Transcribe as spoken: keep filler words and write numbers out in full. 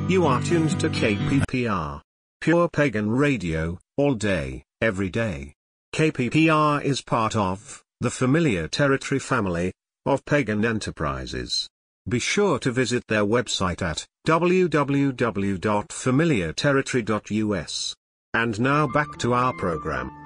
You are tuned to K P P R. Pure Pagan Radio, all day, every day. K P P R is part of the Familiar Territory family of pagan enterprises. Be sure to visit their website at w w w dot familiar territory dot u s. And now back to our program.